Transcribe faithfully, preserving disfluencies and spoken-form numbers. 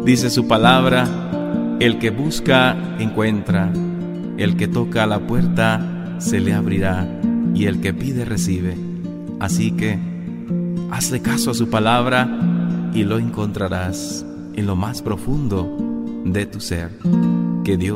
Dice su palabra: el que busca, encuentra; el que toca a la puerta, se le abrirá; y el que pide, recibe. Así que hazle caso a su palabra y lo encontrarás en lo más profundo de tu ser. Que Dios